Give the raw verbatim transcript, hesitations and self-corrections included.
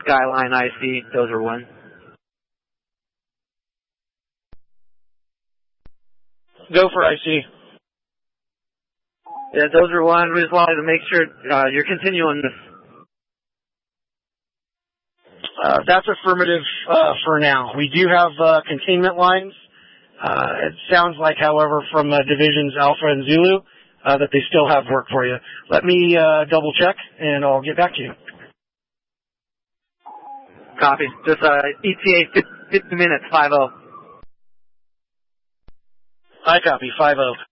Skyline I C, those are one. Go for I C. Yeah, those are one. We just wanted to make sure uh, you're continuing this. Uh, that's affirmative uh, for now. We do have uh, containment lines. Uh, it sounds like, however, from uh, Divisions Alpha and Zulu, uh, that they still have work for you. Let me uh, double check, and I'll get back to you. Copy. Just uh, E T A fifty minutes, five oh. I copy, five oh.